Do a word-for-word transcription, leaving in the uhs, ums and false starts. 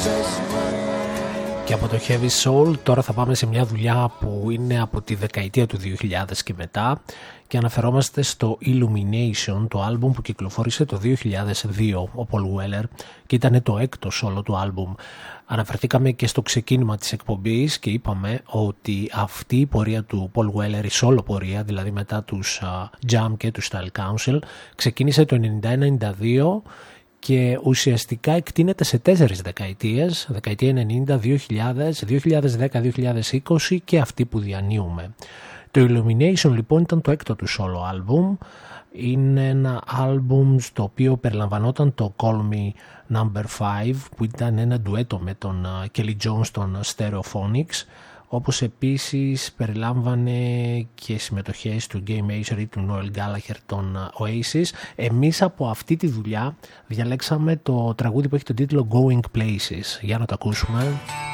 Και από το Heavy Soul τώρα θα πάμε σε μια δουλειά που είναι από τη δεκαετία του δύο χιλιάδες και μετά και αναφερόμαστε στο Illumination, το άλμπουμ που κυκλοφόρησε το δύο χιλιάδες δύο ο Paul Weller και ήταν το έκτο solo του άλμπουμ. Αναφερθήκαμε και στο ξεκίνημα της εκπομπής και είπαμε ότι αυτή η πορεία του Paul Weller, η solo πορεία, δηλαδή μετά τους uh, Jam και τους Style Council, ξεκίνησε το ενενήντα ένα ενενήντα δύο και ουσιαστικά εκτείνεται σε τέσσερις δεκαετίες, δεκαετία ενενήντα, δύο χιλιάδες, δύο χιλιάδες δέκα, δύο χιλιάδες είκοσι και αυτή που διανύουμε. Το Illumination λοιπόν ήταν το έκτο του solo album. Είναι ένα album στο οποίο περιλαμβανόταν το Call Me Number five που ήταν ένα ντουέτο με τον Kelly Jones των Stereophonics, όπως επίσης περιλάμβανε και συμμετοχές του Gay Maser ή του Noel Gallagher των Oasis. Εμείς από αυτή τη δουλειά διαλέξαμε το τραγούδι που έχει τον τίτλο Going Places. Για να το ακούσουμε.